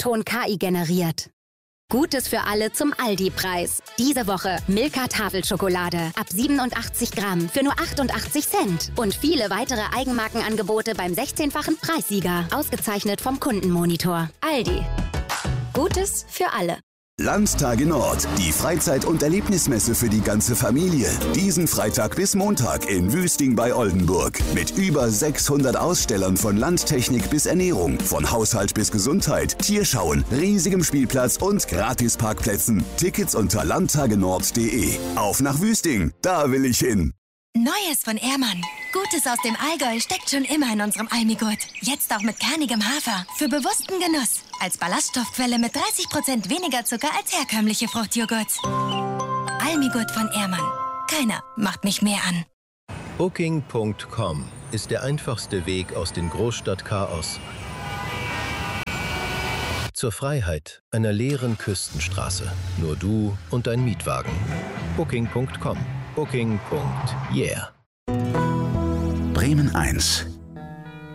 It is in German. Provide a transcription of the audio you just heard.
Ton KI generiert. Gutes für alle zum Aldi-Preis. Diese Woche Milka Tafelschokolade ab 87 Gramm für nur 88 Cent. Und viele weitere Eigenmarkenangebote beim 16-fachen Preissieger. Ausgezeichnet vom Kundenmonitor. Aldi. Gutes für alle. Landtage Nord, die Freizeit- und Erlebnismesse für die ganze Familie. Diesen Freitag bis Montag in Wüsting bei Oldenburg. Mit über 600 Ausstellern von Landtechnik bis Ernährung, von Haushalt bis Gesundheit, Tierschauen, riesigem Spielplatz und Gratisparkplätzen. Tickets unter landtagenord.de. Auf nach Wüsting, da will ich hin. Neues von Ehrmann. Gutes aus dem Allgäu steckt schon immer in unserem Almigurt. Jetzt auch mit kernigem Hafer. Für bewussten Genuss. Als Ballaststoffquelle mit 30% weniger Zucker als herkömmliche Fruchtjoghurts. Almigurt von Ehrmann. Keiner macht mich mehr an. Booking.com ist der einfachste Weg aus dem Großstadtchaos zur Freiheit einer leeren Küstenstraße. Nur du und dein Mietwagen. Booking.com. Booking.yeah. Bremen 1.